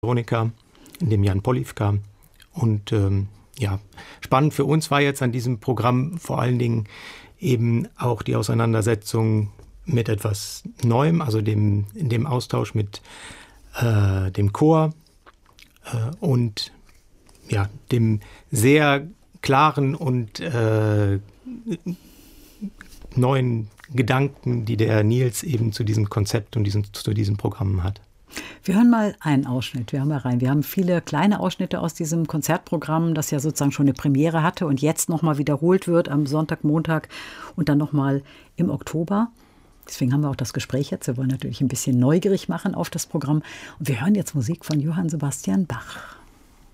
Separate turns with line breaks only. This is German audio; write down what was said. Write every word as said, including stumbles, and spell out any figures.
Veronika, in dem Jan Polivka. Und ähm, ja, spannend für uns war jetzt an diesem Programm vor allen Dingen eben auch die Auseinandersetzung mit etwas Neuem, also dem, in dem Austausch mit äh, dem Chor äh, und ja, dem sehr klaren und äh, neuen Gedanken, die der Nils eben zu diesem Konzept und diesen, zu diesen Programmen hat.
Wir hören mal einen Ausschnitt, wir hören mal rein. Wir haben viele kleine Ausschnitte aus diesem Konzertprogramm, das ja sozusagen schon eine Premiere hatte und jetzt nochmal wiederholt wird am Sonntag, Montag und dann nochmal im Oktober. Deswegen haben wir auch das Gespräch jetzt. Wir wollen natürlich ein bisschen neugierig machen auf das Programm. Und wir hören jetzt Musik von Johann Sebastian Bach.